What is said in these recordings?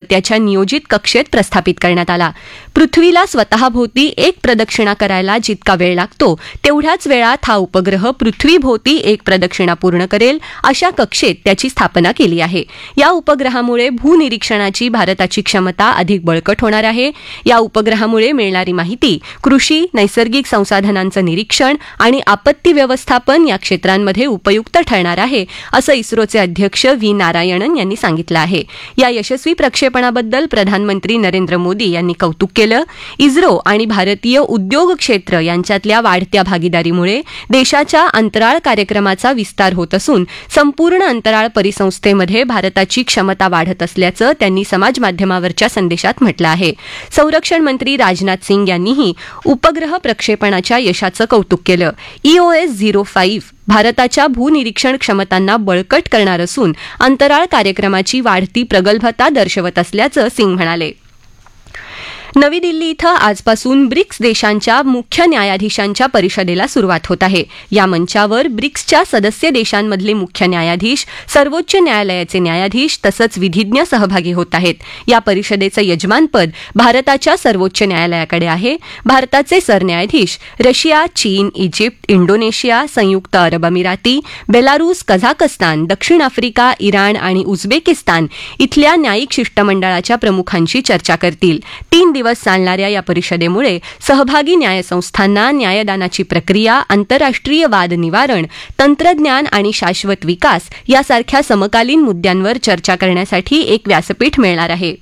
त्याच्या नियोजित कक्षेत प्रस्थापित करण्यात आला. पृथ्वीला स्वतःभोवती एक प्रदक्षिणा करायला जितका वेळ लागतो तेवढ्याच वेळात हा उपग्रह पृथ्वीभोवती एक प्रदक्षिणा पूर्ण करेल अशा कक्षेत त्याची स्थापना केली आहे. या उपग्रहामुळे भूनिरीक्षणाची भारताची क्षमता अधिक बळकट होणार आहे. या उपग्रहामुळे मिळणारी माहिती कृषी, नैसर्गिक संसाधनांचं निरीक्षण आणि आपत्ती व्यवस्थापन या क्षेत्रांमध्ये उपयुक्त ठरणार आहे, असं इस्रोचे अध्यक्ष व्ही. नारायणन यांनी सांगितलं आहे. या यशस्वी प्रक्षेपणाबद्दल प्रधानमंत्री नरेंद्र मोदी यांनी कौतुक केलं. इस्रो आणि भारतीय उद्योग क्षेत्र यांच्यातल्या वाढत्या भागीदारीमुळे देशाच्या अंतराळ कार्यक्रमाचा विस्तार होत असून संपूर्ण अंतराळ परिसंस्थेमध्ये भारताची क्षमता वाढत असल्याचं त्यांनी समाजमाध्यमावरच्या संदेशात म्हटलं आहे. संरक्षण मंत्री राजनाथ सिंग यांनीही उपग्रह प्रक्षेपणाच्या यशाचं कौतुक केलं. EOS-05 भारताच्या भूनिरीक्षण क्षमतांना बळकट करणार असून अंतराळ कार्यक्रमाची वाढती प्रगल्भता दर्शवत असल्याचं सिंग म्हणाले. नवी दिल्ली इथं आजपासून ब्रिक्स देशांच्या मुख्य न्यायाधीशांच्या परिषदेला सुरुवात होत आहे. या मंचावर ब्रिक्सच्या सदस्य देशांमधले मुख्य न्यायाधीश, सर्वोच्च न्यायालयाचे न्यायाधीश तसंच विधिज्ञ सहभागी होत आहेत. या परिषदेचं यजमानपद भारताच्या सर्वोच्च न्यायालयाकडे आहे. भारताचे सरन्यायाधीश रशिया, चीन, इजिप्त, इंडोनेशिया, संयुक्त अरब अमिराती, बेलारूस, कझाकस्तान, दक्षिण आफ्रिका, इराण आणि उझबेकिस्तान इथल्या न्यायिक शिष्टमंडळाच्या प्रमुखांशी चर्चा करतील. 3 दिवस चालणाऱ्या या परिषदेमुळे सहभागी न्यायसंस्थांना न्यायदानाची प्रक्रिया, आंतरराष्ट्रीय वाद निवारण, तंत्रज्ञान आणि शाश्वत विकास यासारख्या समकालीन मुद्द्यांवर चर्चा करण्यासाठी एक व्यासपीठ मिळणार आहे.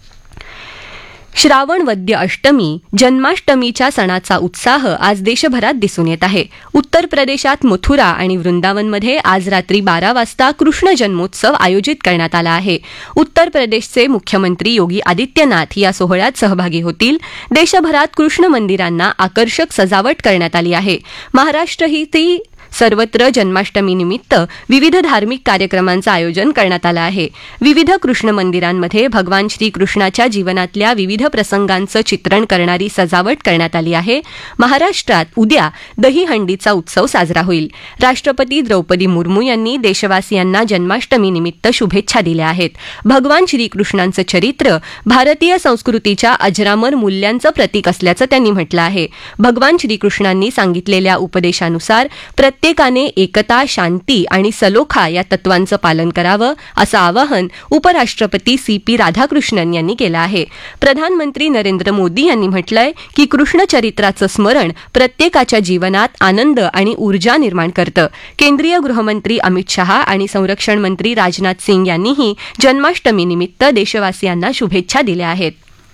श्रावण वद्य अष्टमी, जन्माष्टमीच्या सणाचा उत्साह आज देशभरात दिसून येत आहे. उत्तर प्रदेशात मथुरा आणि वृंदावनमध्ये आज रात्री 12 वाजता कृष्ण जन्मोत्सव आयोजित करण्यात आला आहे. उत्तर प्रदेशचे मुख्यमंत्री योगी आदित्यनाथ या सोहळ्यात सहभागी होतील. देशभरात कृष्ण मंदिरांना आकर्षक सजावट करण्यात आली आहे. महाराष्ट्रातही सर्वत्र जन्माष्टमीनिमित्त विविध धार्मिक कार्यक्रमांचं आयोजन करण्यात आलं आहे. विविध कृष्ण मंदिरांमध्ये भगवान श्रीकृष्णाच्या जीवनातल्या विविध प्रसंगांचं चित्रण करणारी सजावट करण्यात आली आहे. महाराष्ट्रात उद्या दहीहंडीचा उत्सव साजरा होईल. राष्ट्रपती द्रौपदी मुर्मू यांनी देशवासियांना जन्माष्टमीनिमित्त शुभेच्छा दिल्या आहेत. भगवान श्रीकृष्णांचं चरित्र भारतीय संस्कृतीच्या अजरामर मूल्यांचं प्रतीक असल्याचं त्यांनी म्हटलं आहे. भगवान श्रीकृष्णांनी सांगितलेल्या उपदेशानुसार प्रत्येकाने एकता, शांती आणि सलोखा या तत्वांचं पालन करावं असं आवाहन उपराष्ट्रपती CP राधाकृष्णन यांनी केलं आहे. प्रधानमंत्री नरेंद्र मोदी यांनी म्हटलंय की कृष्ण चरित्राचं स्मरण प्रत्येकाच्या जीवनात आनंद आणि ऊर्जा निर्माण करतं. केंद्रीय गृहमंत्री अमित शहा आणि संरक्षण मंत्री राजनाथ सिंग यांनीही जन्माष्टमीनिमित्त देशवासियांना शुभेच्छा दिल्या आहेत.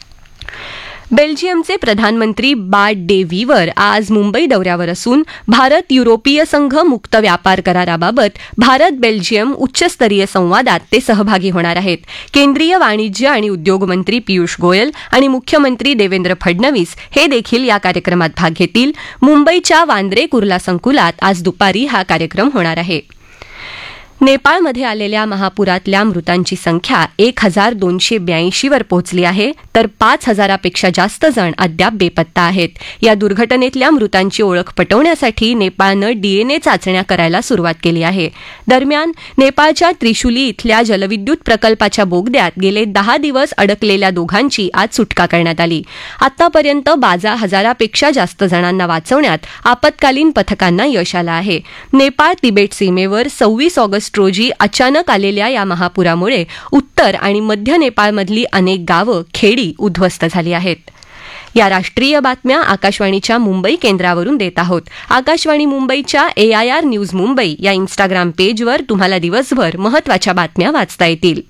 बेल्जियमचे प्रधानमंत्री बार्ट डे व्हीवर आज मुंबई दौऱ्यावर असून भारत युरोपीय संघ मुक्त व्यापार कराराबाबत भारत बेल्जियम उच्चस्तरीय संवादात ते सहभागी होणार आहेत. केंद्रीय वाणिज्य आणि उद्योग मंत्री पियुष गोयल आणि मुख्यमंत्री देवेंद्र फडणवीस हे देखील या कार्यक्रमात भाग घेतील. मुंबईच्या वांद्रे कुर्ला संकुलात आज दुपारी हा कार्यक्रम होणार आहे. नेपाळमध्ये आलेल्या महापुरातल्या मृतांची संख्या 1282 वर पोहोचली आहे, तर 5000पेक्षा जास्त जण अद्याप बेपत्ता आहेत. या दुर्घटनेतल्या मृतांची ओळख पटवण्यासाठी नेपाळनं DNA चाचण्या करायला सुरुवात केली आहे. दरम्यान नेपाळच्या त्रिशुली इथल्या जलविद्युत प्रकल्पाच्या बोगद्यात गेले 10 दिवस अडकलेल्या दोघांची आज सुटका करण्यात आली. आतापर्यंत 10,000पेक्षा जास्त जणांना वाचवण्यात आपत्कालीन पथकांना यश आलं आहे. नेपाळ तिबेट सीमेवर 26 ऑगस्ट रोजी अचानक आलेल्या या महापुरामुळे उत्तर आणि मध्य नेपाळमधली अनेक गावं, खेडी उद्ध्वस्त झाली आहेत. या राष्ट्रीय बातम्या आकाशवाणीच्या मुंबई केंद्रावरून देत आहोत. आकाशवाणी मुंबईच्या AIR न्यूज मुंबई या इंस्टाग्राम पेजवर तुम्हाला दिवसभर महत्त्वाच्या बातम्या वाचता येतील.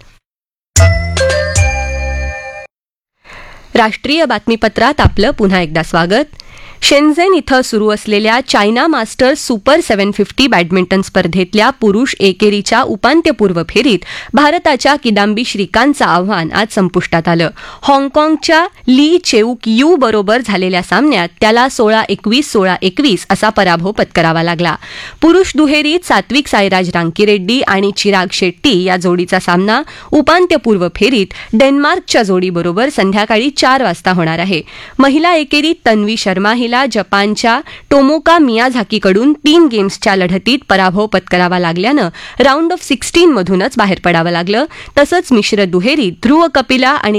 राष्ट्रीय बातमीपत्रात आपलं पुन्हा एकदा स्वागत. शेन्झेन इथं सुरू असलेल्या चायना मास्टर्स सुपर 750 बॅडमिंटन स्पर्धेतल्या पुरुष एकेरीच्या उपांत्यपूर्व फेरीत भारताच्या किदांबी श्रीकांतचं आव्हान आज संपुष्टात आलं. हाँगकाँगच्या ली चेऊक यू बरोबर झालेल्या सामन्यात त्याला 16-21, 16-21 असा पराभव पत्करावा लागला. पुरुष दुहेरीत सात्विक साईराज रांकीरेड्डी आणि चिराग शेट्टी या जोडीचा सामना उपांत्यपूर्व फेरीत डेन्मार्कच्या जोडीबरोबर संध्याकाळी 4 वाजता होणार आहे. महिला एकेरीत तन्वी शर्मा हिला जपानच्या टोमोका मियाझाकीकडून 3 गेम्सच्या लढतीत पराभव पत्करावा लागल्यानं राऊंड ऑफ 16 मधूनच बाहेर पडावं लागलं. तसंच मिश्र दुहेरीत ध्रुव कपिला आणि